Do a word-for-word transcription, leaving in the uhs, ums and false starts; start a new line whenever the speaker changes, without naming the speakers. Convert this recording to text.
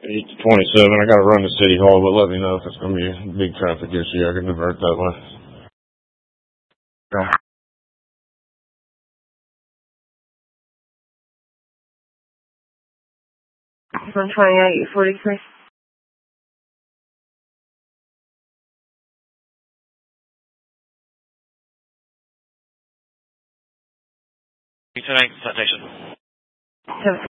eight twenty-seven. I got to run to City Hall, but let me know if it's going to be a big traffic issue. I can divert that way. Okay.
one twenty-eight forty-three.
Tonight, citation.